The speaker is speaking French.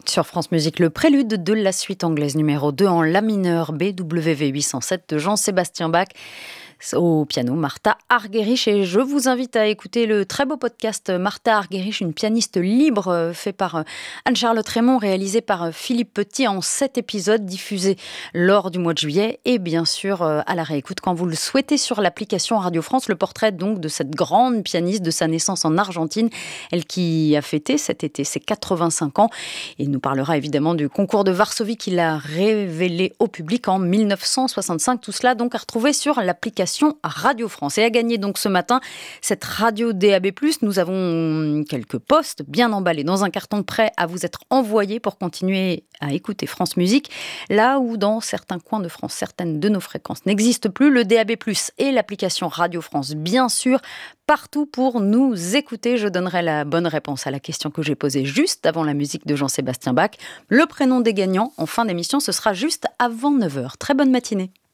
Sur France Musique, le prélude de la suite anglaise numéro 2 en la mineur BWV 807 de Jean-Sébastien Bach. Au piano, Martha Argerich. Et je vous invite à écouter le très beau podcast Martha Argerich, une pianiste libre, fait par Anne-Charlotte Raymond, réalisé par Philippe Petit en 7 épisodes diffusés lors du mois de juillet. Et bien sûr, à la réécoute quand vous le souhaitez sur l'application Radio France. Le portrait donc de cette grande pianiste de sa naissance en Argentine. Elle qui a fêté cet été ses 85 ans. Et nous parlera évidemment du concours de Varsovie qu'il a révélé au public en 1965. Tout cela donc à retrouver sur l'application Radio France. Et à gagner donc ce matin cette radio DAB+. Nous avons quelques postes bien emballés dans un carton prêt à vous être envoyés pour continuer à écouter France Musique. Là où dans certains coins de France, certaines de nos fréquences n'existent plus, le DAB+, et l'application Radio France, bien sûr, partout pour nous écouter. Je donnerai la bonne réponse à la question que j'ai posée juste avant la musique de Jean-Sébastien Bach. Le prénom des gagnants en fin d'émission, ce sera juste avant 9h. Très bonne matinée.